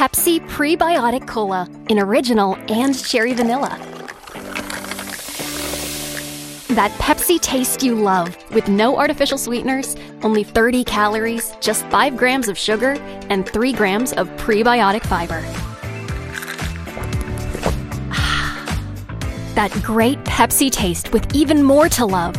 Pepsi Prebiotic Cola in original and cherry vanilla. That Pepsi taste you love, with no artificial sweeteners, only 30 calories, just 5 grams of sugar, and 3 grams of prebiotic fiber. That great Pepsi taste with even more to love.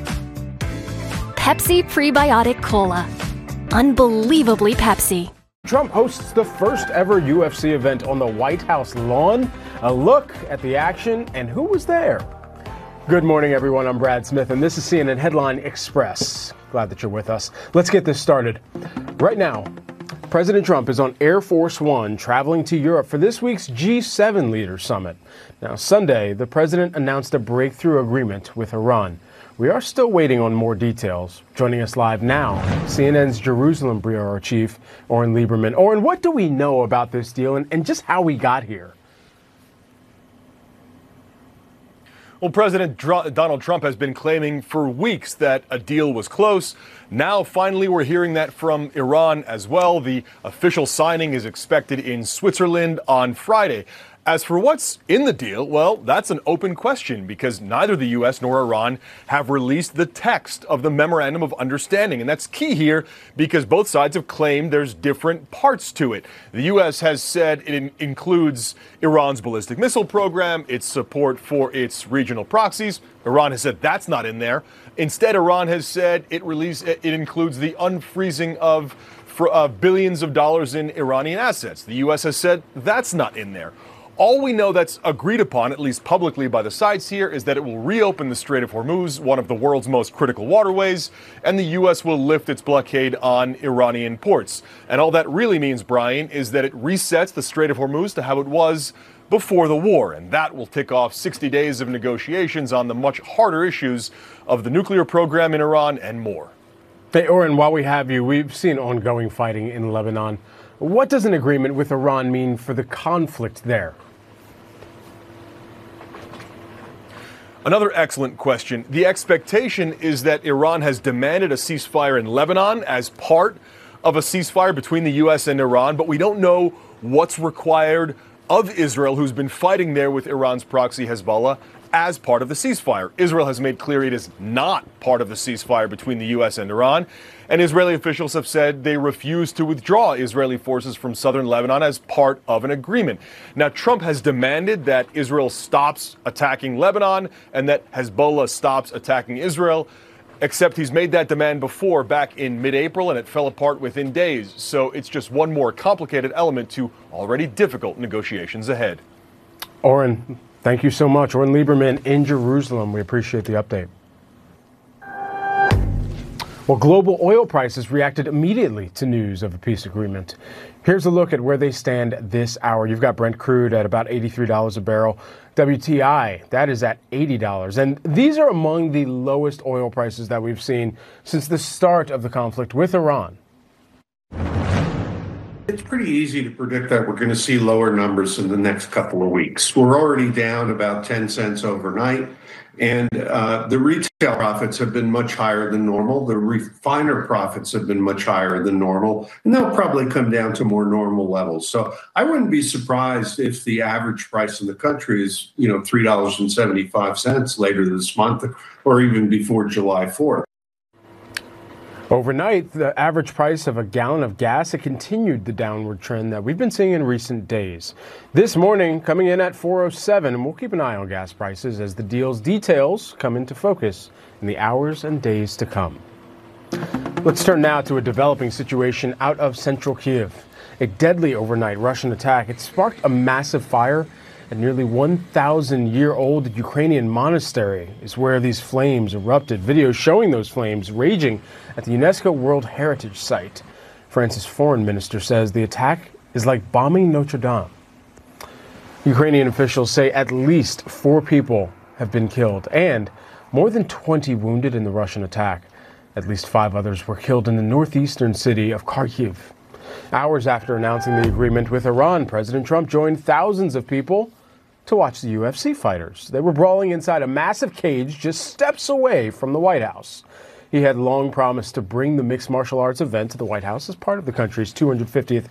Pepsi Prebiotic Cola. Unbelievably Pepsi. Trump hosts the first ever UFC event on the White House lawn. A look at the action and who was there. Good morning, everyone. I'm Brad Smith, and this is CNN Headline Express. Glad that you're with us. Let's get this started. Right now, President Trump is on Air Force One traveling to Europe for this week's G7 Leaders Summit. Now, Sunday, the president announced a breakthrough agreement with Iran. We are still waiting on more details. Joining us live now, CNN's Jerusalem bureau chief, Oren Liebermann. Oren, what do we know about this deal and just how we got here? Well, President Donald Trump has been claiming for weeks that a deal was close. Now, finally, we're hearing that from Iran as well. The official signing is expected in Switzerland on Friday. As for what's in the deal, well, that's an open question because neither the U.S. nor Iran have released the text of the Memorandum of Understanding. And that's key here because both sides have claimed there's different parts to it. The U.S. has said it includes Iran's ballistic missile program, its support for its regional proxies. Iran has said that's not in there. Instead, Iran has said it includes the unfreezing of billions of dollars in Iranian assets. The U.S. has said that's not in there. All we know that's agreed upon, at least publicly by the sides here, is that it will reopen the Strait of Hormuz, one of the world's most critical waterways, and the U.S. will lift its blockade on Iranian ports. And all that really means, Brian, is that it resets the Strait of Hormuz to how it was before the war, and that will tick off 60 days of negotiations on the much harder issues of the nuclear program in Iran and more. Hey, Oren, while we have you, we've seen ongoing fighting in Lebanon. What does an agreement with Iran mean for the conflict there? Another excellent question. The expectation is that Iran has demanded a ceasefire in Lebanon as part of a ceasefire between the U.S. and Iran, but we don't know what's required of Israel, who's been fighting there with Iran's proxy Hezbollah, as part of the ceasefire. Israel has made clear it is not part of the ceasefire between the U.S. and Iran, and Israeli officials have said they refuse to withdraw Israeli forces from southern Lebanon as part of an agreement. Now, Trump has demanded that Israel stops attacking Lebanon and that Hezbollah stops attacking Israel, except he's made that demand before, back in mid-April, and it fell apart within days. So it's just one more complicated element to already difficult negotiations ahead. Oren, thank you so much. Oren Liebermann in Jerusalem. We appreciate the update. Well, global oil prices reacted immediately to news of a peace agreement. Here's a look at where they stand this hour. You've got Brent crude at about $83 a barrel. WTI, that is at $80. And these are among the lowest oil prices that we've seen since the start of the conflict with Iran. It's pretty easy to predict that we're going to see lower numbers in the next couple of weeks. We're already down about 10 cents overnight, and the retail profits have been much higher than normal. The refiner profits have been much higher than normal, and they'll probably come down to more normal levels. So I wouldn't be surprised if the average price in the country is, $3.75 later this month or even before July 4th. Overnight, the average price of a gallon of gas, it continued the downward trend that we've been seeing in recent days. This morning, coming in at $4.07, and we'll keep an eye on gas prices as the deal's details come into focus in the hours and days to come. Let's turn now to a developing situation out of central Kyiv. A deadly overnight Russian attack, it sparked a massive fire. A nearly 1,000-year-old Ukrainian monastery is where these flames erupted. Videos showing those flames raging at the UNESCO World Heritage Site. France's foreign minister says the attack is like bombing Notre Dame. Ukrainian officials say at least 4 people have been killed and more than 20 wounded in the Russian attack. At least 5 others were killed in the northeastern city of Kharkiv. Hours after announcing the agreement with Iran, President Trump joined thousands of people to watch the UFC fighters. They were brawling inside a massive cage just steps away from the White House. He had long promised to bring the mixed martial arts event to the White House as part of the country's 250th